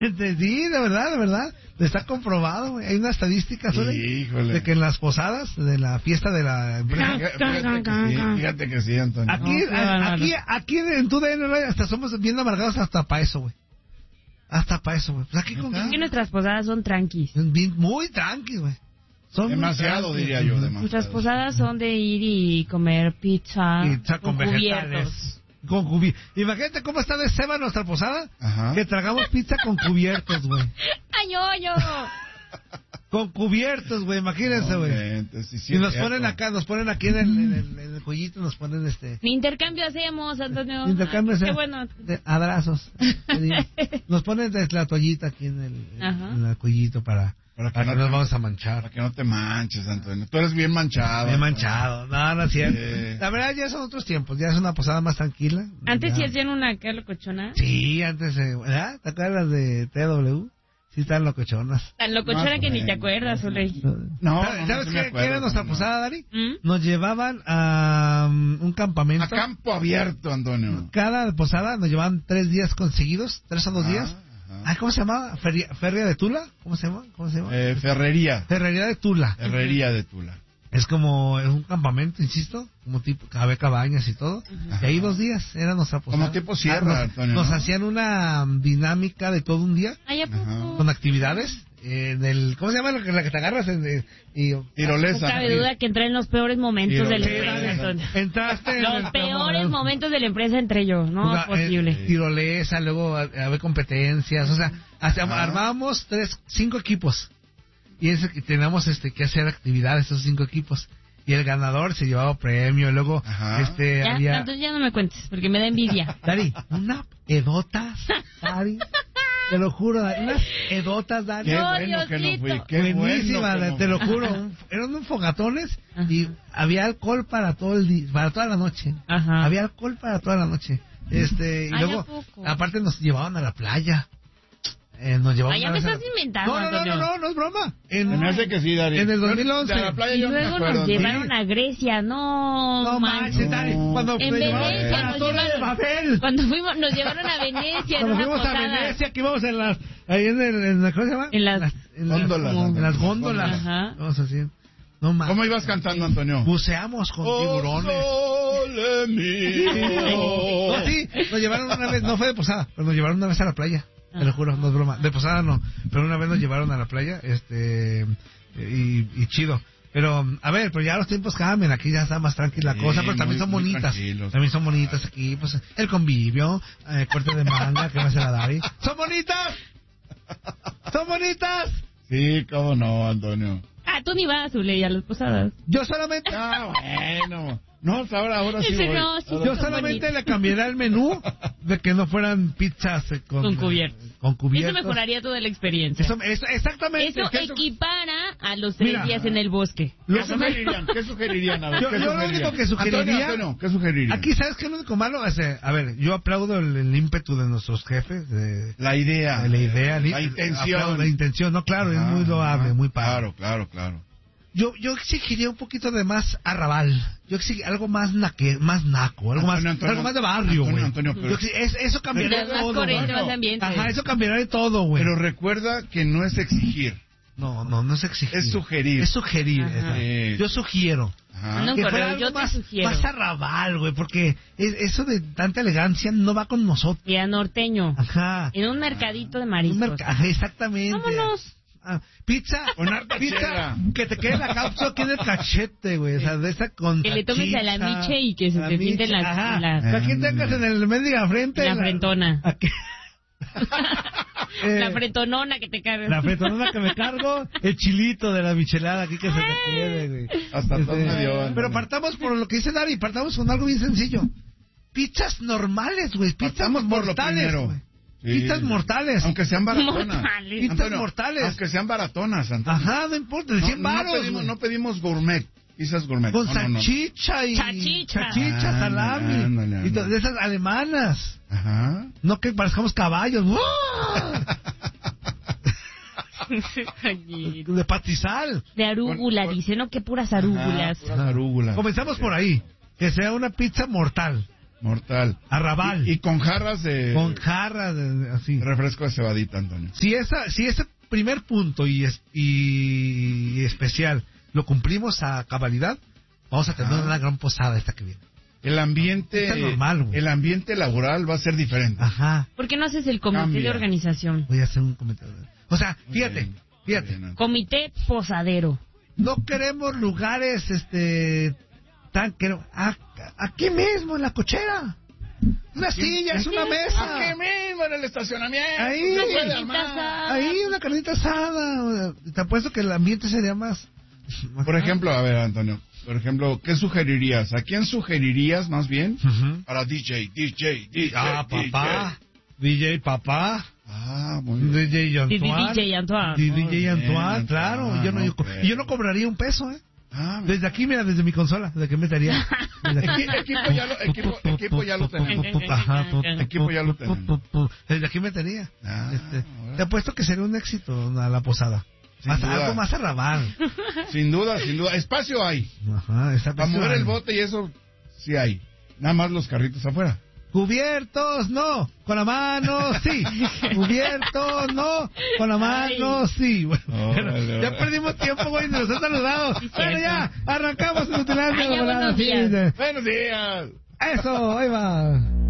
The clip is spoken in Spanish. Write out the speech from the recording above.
Sí, de verdad. Está comprobado, güey. Hay una estadística de que en las posadas de la fiesta de la empresa... Fíjate que sí, Antonio. Aquí en tu DN hasta somos bien amargados hasta para eso, güey. Hasta para eso, güey. Pues aquí es que nuestras posadas son tranquis. Muy tranquis, güey. Demasiado, diría yo. Nuestras posadas son de ir y comer pizza con vegetales. Imagínate cómo está de ceba nuestra posada. Ajá. Que tragamos pizza con cubiertos, güey. ¡Ay, yo! Con cubiertos, güey, imagínense, güey. Y nos ponen aquí en el cuellito, nos ponen Ni intercambio hacemos, Antonio. Qué bueno. Abrazos. Nos ponen la toallita aquí en el cuellito para que no nos vamos a manchar. Para que no te manches, Antonio. Tú eres bien manchado. Bien manchado. No es cierto. La verdad, ya son otros tiempos. Ya es una posada más tranquila. ¿Antes sí hacían una acá locochona? Sí, antes, ¿verdad? ¿Te acuerdas de TW? Sí, están locochonas. Tan locochona que ni te acuerdas, Uley. No, ¿sabes qué era nuestra posada, Dari? Nos llevaban a un campamento. A campo abierto, Antonio. Cada posada nos llevaban 3 días conseguidos, 3 o 2 días. ¿Cómo se llamaba? ¿Feria de Tula? ¿Cómo se llama? Ferrería. Ferrería de Tula. Ferrería de Tula. Es como un campamento, insisto, como tipo cabañas y todo. Y ahí 2 días era nuestra posada. Como tipo sierra, Antonio. Nos hacían una dinámica de todo un día. Con actividades. ¿Cómo se llama la que te agarras? Tirolesa. No cabe duda que entré en los peores momentos de la empresa. Entraste los peores momentos de la empresa entré yo, no es posible. Tirolesa, luego había competencias, o sea, armábamos 5 equipos y teníamos que hacer actividades esos 5 equipos. Y el ganador se llevaba premio, luego entonces ya no me cuentes, porque me da envidia. Dari, una edota, Dari. Te lo juro, unas edotas, Dani. Qué bueno que no fui. Buenísima, te lo juro. Eran unos fogatones y había alcohol para todo el día, para toda la noche. Ajá. Había alcohol para toda la noche. Y luego, aparte nos llevaban a la playa. Nos llevaban ya me estás inventando, Antonio. No es broma. Me hace que sí, Dari. En el 2011. Y luego nos llevaron a Grecia, no manches, Dari. Cuando en Venecia nos llevaron. Cuando nos llevaron a Venecia. Cuando fuimos a Venecia, que íbamos ahí ¿cómo se llama? En las góndolas. En las góndolas. Ajá. Vamos así. No manches. ¿Cómo ibas cantando, Antonio? Buceamos con tiburones. Sole mío. Sí, nos llevaron una vez, no fue de posada, pero nos llevaron una vez a la playa. Te lo juro, no es broma. De posada no, pero una vez nos llevaron a la playa, y chido. Pero, a ver, pero ya los tiempos cambian, aquí ya está más tranquila la cosa, pero también son bonitas. También son bonitas aquí, pues, el convivio, corte de manga, que va a hacer la Dari. ¡Son bonitas! ¡Son bonitas! Sí, cómo no, Antonio. Tú ni vas, Uley, a las posadas. Yo solamente... bueno. No, ahora sí voy. Yo solamente le cambiaría el menú de que no fueran pizzas con cubiertos. Eso mejoraría toda la experiencia. Eso exactamente. Eso equipara a los 3 días en el bosque. ¿Qué sugerirían? A ver, yo lo único que sugeriría... Antonio, ¿qué sugerirían? Aquí, ¿sabes qué es lo único malo? A ver, yo aplaudo el ímpetu de nuestros jefes. La idea. La intención. La intención, no, claro, es muy loable, muy padre. Claro. Yo exigiría un poquito de más arrabal. Yo exigiría algo más naco, algo más de barrio, güey. Eso cambiaría todo. Ajá, eso cambiaría todo, güey. Pero recuerda que no es exigir. No es exigir. Es sugerir. Yo sugiero. Que fuera algo más arrabal, güey, porque eso de tanta elegancia no va con nosotros. Y a norteño. Ajá. En un mercadito de mariscos. Exactamente. Vámonos. Pizza que te quede la cápsula aquí en el cachete, güey, o sea, de esa con que le tomes a la miche y que se te pinten las aquí tengas en el medio frente la frentona. La frentonona que te cargas. La frentonona que me cargo, el chilito de la michelada aquí que se te quede, güey. Hasta medio. Pero partamos por lo que dice Dari, partamos con algo bien sencillo. Pizzas normales, güey, pizzas mortales, güey. Sí. Pizzas mortales. Aunque sean baratonas. Pizzas mortales. Aunque sean baratonas, Antonio. Ajá, no importa, de 100 baros. No pedimos gourmet. Pizzas gourmet. Con salchicha y... Chachicha, salami. Y de esas alemanas. Ajá. No que parezcamos caballos. De patizal. De arúgula, dice, no, que puras arúgulas. Puras arúgulas. Comenzamos por ahí. Que sea una pizza mortal. Mortal. Arrabal. Y con jarras de... Con jarras, así. Refresco de cebadita, Antonio. Si ese primer punto y especial lo cumplimos a cabalidad, vamos a tener una gran posada esta que viene. El ambiente... Está normal, güey. El ambiente laboral va a ser diferente. Ajá. ¿Por qué no haces el comité Cambia. de organización? Voy a hacer un comentario. O sea, fíjate. Bien. Comité posadero. No queremos lugares, aquí mismo, en la cochera. Una silla, es una mesa. Aquí mismo, en el estacionamiento. Ahí, Se puede carnita armar. asada. Ahí, una carnita asada. Te apuesto que el ambiente sería más... Por ejemplo, a ver, Antonio. Por ejemplo, ¿qué sugerirías? ¿A quién sugerirías, más bien? Ujú. Para DJ. Papá. DJ Papá. Muy bien. DJ Antoine. DJ Antoine. DJ Muy bien, Antoine, claro. Antoine, ok. Yo no cobraría un peso, ¿eh? Mira. Desde aquí, mira, desde mi consola, desde que metería. Equipo ya lo tenemos. Ajá, Equipo ya lo tenemos. Desde aquí metería. Bueno. Te apuesto que sería un éxito a la posada. Sin duda. Algo más arrabal. Sin duda. Espacio hay. Ajá, Para mover el bote y eso sí hay. Nada más los carritos afuera. Cubiertos, no. Con la mano, sí. Cubiertos, no. Con la mano, sí. Bueno, ya perdimos tiempo, güey. Nos han saludado. Bueno, ya. Arrancamos en Utilandia. Buenos días. Buenos días. Eso, ahí va.